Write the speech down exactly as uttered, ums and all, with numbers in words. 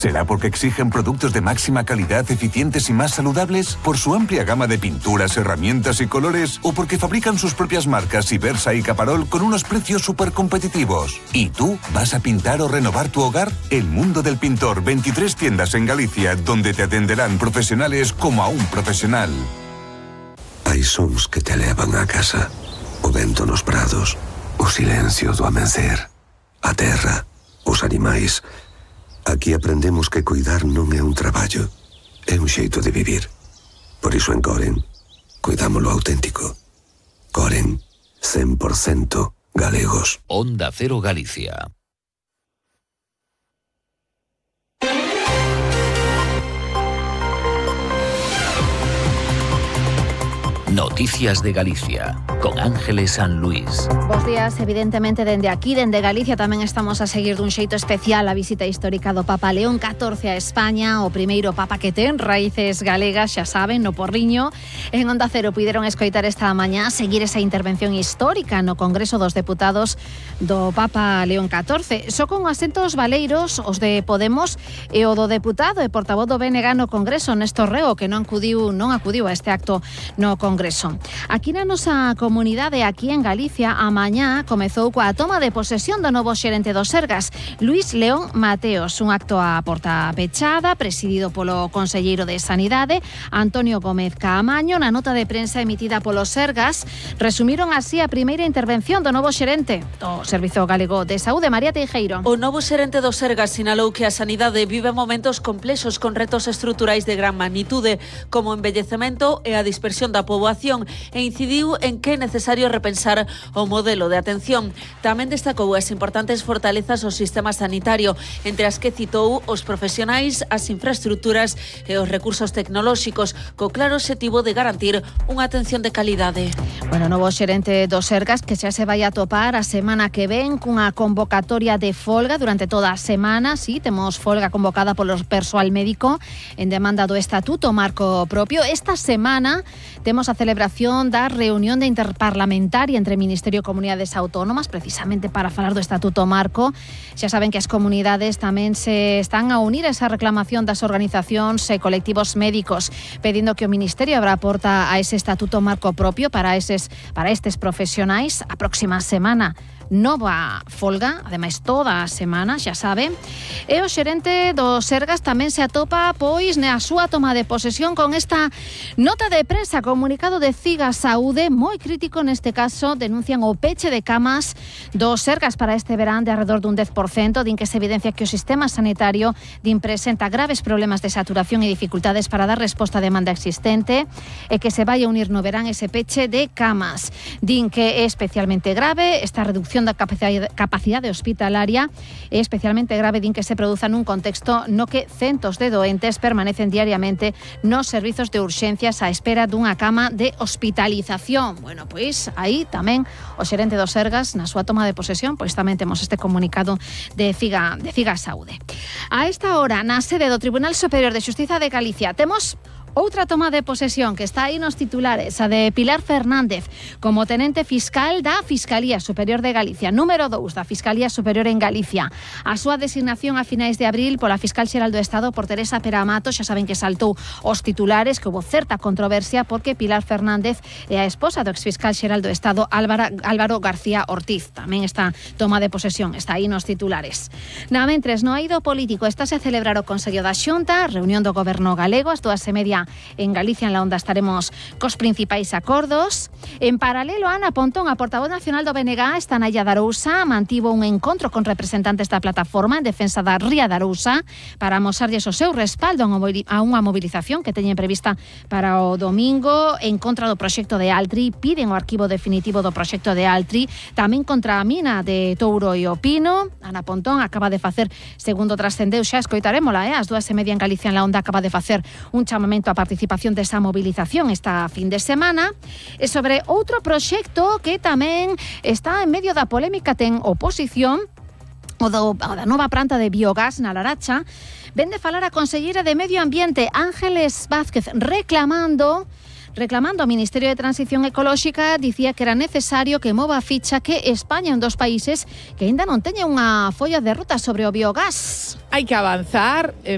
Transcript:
¿Será porque exigen productos de máxima calidad, eficientes y más saludables? ¿Por su amplia gama de pinturas, herramientas y colores? ¿O porque fabrican sus propias marcas Ibersa y Caparol con unos precios súper competitivos? ¿Y tú vas a pintar o renovar tu hogar? El Mundo del Pintor, veintitrés tiendas en Galicia, donde te atenderán profesionales como a un profesional. Hai sons que te levan a casa. O vento nos prados, o silencio do amencer, a terra, os animais. Aquí aprendemos que cuidar non é un traballo, é un xeito de vivir. Por iso en Coren, cuidamos lo auténtico. Coren, cien por ciento galegos. Onda Cero Galicia. Noticias de Galicia, con Ángeles San Luis. Bos días, evidentemente, dende aquí, dende Galicia, tamén estamos a seguir dun xeito especial a visita histórica do Papa León catorce a España, o primeiro Papa que ten raíces galegas, xa saben, no Porriño. En Onda Cero puideron escoitar esta mañá seguir esa intervención histórica no Congreso dos Deputados do Papa León catorce. Só con asentos baleiros, os de Podemos e o do deputado e portavoz do B N G no Congreso, Néstor Reo, que non acudiu, non acudiu a este acto no Congreso. Aquí na nosa comunidade, aquí en Galicia, a mañá comezou coa toma de posesión do novo xerente do Sergas, Luís León Mateos, un acto a porta pechada, presidido polo conselleiro de Sanidade, Antonio Gómez Caamaño. Na nota de prensa emitida polo Sergas, resumiron así a primeira intervención do novo xerente do Servizo Galego de Saúde, María Teijeiro. O novo xerente do Sergas sinalou que a sanidade vive momentos complexos con retos estruturais de gran magnitude, como o envellecemento e a dispersión da poboación, e incidiu en que é necesario repensar o modelo de atención. Tamén destacou as importantes fortalezas do sistema sanitario, entre as que citou os profesionais, as infraestructuras e os recursos tecnolóxicos, co claro obxectivo de garantir unha atención de calidade. Bueno, novo xerente do Sergas que xa se vai a topar a semana que ven cunha convocatoria de folga durante toda a semana. Sí, temos folga convocada polo persoal médico en demanda do Estatuto Marco Propio. Esta semana temos a celebración da reunión de interparlamentaria entre Ministerio e Comunidades Autónomas, precisamente para falar do Estatuto Marco. Xa saben que as comunidades tamén se están a unir a esa reclamación das organizacións e colectivos médicos, pedindo que o Ministerio abra a porta a ese Estatuto Marco Propio para eses para estes profesionais. A próxima semana nova folga, ademais toda a semana, xa sabe. E o xerente do Sergas tamén se atopa pois na súa toma de posesión con esta nota de prensa, comunicado de Ciga Saúde, moi crítico neste caso. Denuncian o peche de camas do Sergas para este verán de alrededor dun dez por cento, din que se evidencia que o sistema sanitario din presenta graves problemas de saturación e dificultades para dar resposta á demanda existente, e que se vai a unir no verán ese peche de camas. Din que é especialmente grave esta reducción da capacidade hospitalaria, é especialmente grave, din que se produza nun contexto no que centos de doentes permanecen diariamente nos servizos de urxencias á espera dunha cama de hospitalización. Bueno, pois aí tamén o xerente do Sergas, na súa toma de posesión, pois tamén temos este comunicado de Ciga, de Ciga Saúde. A esta hora, na sede do Tribunal Superior de Xustiza de Galicia, temos outra toma de posesión que está aí nos titulares, a de Pilar Fernández como tenente fiscal da Fiscalía Superior de Galicia, número dous da Fiscalía Superior en Galicia. A súa designación a finais de abril pola Fiscal Xeral do Estado por Teresa Peramato, xa saben que saltou os titulares, que houve certa controversia porque Pilar Fernández é a esposa do exfiscal xeral do Estado Álvaro, Álvaro García Ortiz. Tamén esta toma de posesión está aí nos titulares. Na mentres, no eido político, estase a celebrar o Consello da Xunta, reunión do Goberno galego, as dúas e media en Galicia, en la Onda, estaremos cos principais acordos. En paralelo, Ana Pontón, a portavoz nacional do B N G, está na Illa de Arousa, mantivo un encontro con representantes da plataforma en defensa da Ría de Arousa para amosarlles o seu respaldo a unha movilización que teñen prevista para o domingo en contra do proxecto de Altri. Piden o arquivo definitivo do proxecto de Altri, tamén contra a mina de Touro e o Pino. Ana Pontón acaba de facer, segundo trascendeu, xa escoitarémola, eh? As dúas e media en Galicia, en la Onda, acaba de facer un chamamento a participación desa movilización esta fin de semana. E sobre outro proxecto que tamén está en medio da polémica, ten oposición, o, do, o da nova planta de biogás na Laracha. Ven de falar a conselleira de Medio Ambiente, Ángeles Vázquez, reclamando Reclamando ao Ministerio de Transición Ecolóxica, dicía que era necesario que mova a ficha, que España é un dos países que aínda non teña unha folla de ruta sobre o biogás. Hai que avanzar. Eh...